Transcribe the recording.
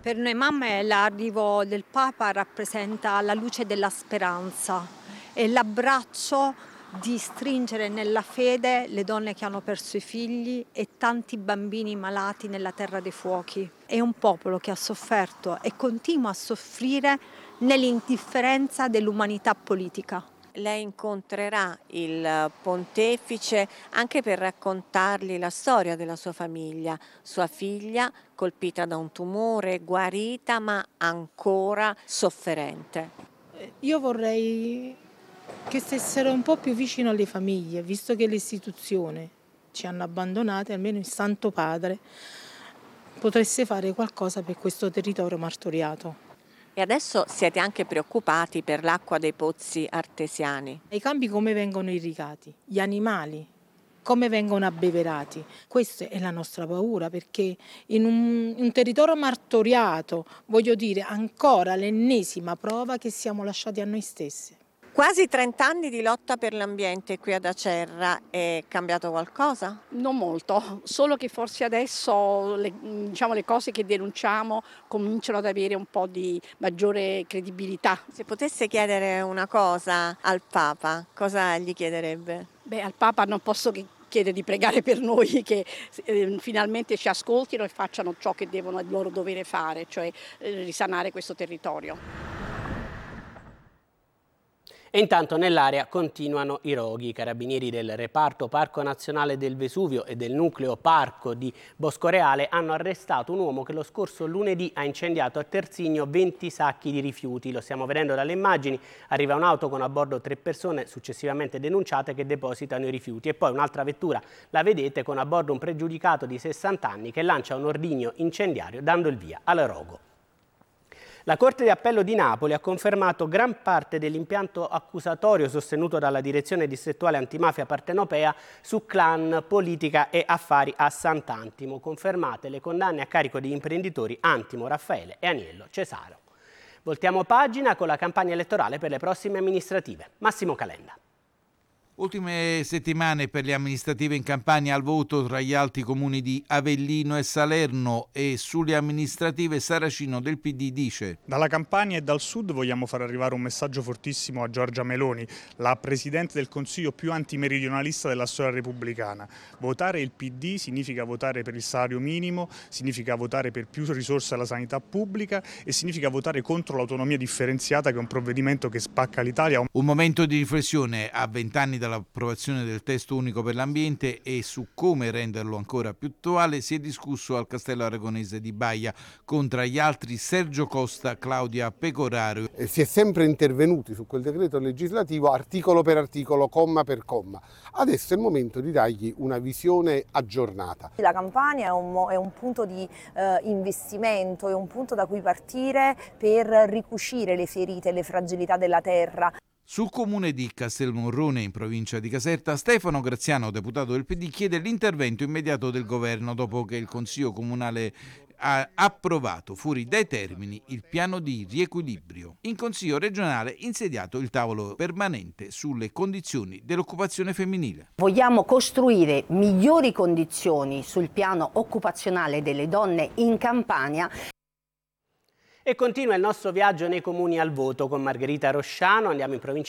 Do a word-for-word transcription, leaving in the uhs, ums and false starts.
Per noi mamme l'arrivo del Papa rappresenta la luce della speranza e l'abbraccio di stringere nella fede le donne che hanno perso i figli e tanti bambini malati nella terra dei fuochi. È un popolo che ha sofferto e continua a soffrire nell'indifferenza dell'umanità politica. Lei incontrerà il pontefice anche per raccontargli la storia della sua famiglia, sua figlia colpita da un tumore, guarita ma ancora sofferente. Io vorrei che stessero un po' più vicino alle famiglie, visto che le istituzioni ci hanno abbandonate, almeno il Santo Padre potesse fare qualcosa per questo territorio martoriato. E adesso siete anche preoccupati per l'acqua dei pozzi artesiani. I campi come vengono irrigati, gli animali come vengono abbeverati. Questa è la nostra paura, perché in un, un territorio martoriato, voglio dire, ancora l'ennesima prova che siamo lasciati a noi stessi. Quasi trenta anni di lotta per l'ambiente qui ad Acerra, è cambiato qualcosa? Non molto, solo che forse adesso le, diciamo, le cose che denunciamo cominciano ad avere un po' di maggiore credibilità. Se potesse chiedere una cosa al Papa, cosa gli chiederebbe? Beh, al Papa non posso che chiedere di pregare per noi, che eh, finalmente ci ascoltino e facciano ciò che devono il loro dovere fare, cioè eh, risanare questo territorio. E intanto nell'area continuano i roghi. I carabinieri del reparto Parco Nazionale del Vesuvio e del nucleo Parco di Boscoreale hanno arrestato un uomo che lo scorso lunedì ha incendiato a Terzigno venti sacchi di rifiuti. Lo stiamo vedendo dalle immagini. Arriva un'auto con a bordo tre persone successivamente denunciate che depositano i rifiuti e poi un'altra vettura, la vedete, con a bordo un pregiudicato di sessanta anni che lancia un ordigno incendiario dando il via al rogo. La Corte di Appello di Napoli ha confermato gran parte dell'impianto accusatorio sostenuto dalla Direzione Distrettuale Antimafia Partenopea su clan, politica e affari a Sant'Antimo. Confermate le condanne a carico degli imprenditori Antimo, Raffaele e Aniello Cesaro. Voltiamo pagina con la campagna elettorale per le prossime amministrative. Massimo Calenda. Ultime settimane per le amministrative in Campania al voto tra gli altri comuni di Avellino e Salerno, e sulle amministrative Saracino del P D dice: dalla Campania e dal sud vogliamo far arrivare un messaggio fortissimo a Giorgia Meloni, la Presidente del Consiglio più antimeridionalista della storia repubblicana. Votare il P D significa votare per il salario minimo, significa votare per più risorse alla sanità pubblica e significa votare contro l'autonomia differenziata, che è un provvedimento che spacca l'Italia. Un momento di riflessione a vent'anni dall'approvazione del testo unico per l'ambiente, e su come renderlo ancora più attuale si è discusso al Castello Aragonese di Baia con, tra gli altri, Sergio Costa, Claudia Pecoraro. E si è sempre intervenuti su quel decreto legislativo articolo per articolo, comma per comma. Adesso è il momento di dargli una visione aggiornata. La Campania è un, è un punto di eh, investimento, è un punto da cui partire per ricucire le ferite e le fragilità della terra. Sul comune di Castelmorrone, in provincia di Caserta, Stefano Graziano, deputato del P D, chiede l'intervento immediato del governo dopo che il Consiglio Comunale ha approvato fuori dai termini il piano di riequilibrio. In Consiglio regionale insediato il tavolo permanente sulle condizioni dell'occupazione femminile. Vogliamo costruire migliori condizioni sul piano occupazionale delle donne in Campania. E continua il nostro viaggio nei comuni al voto con Margherita Rosciano. Andiamo in provincia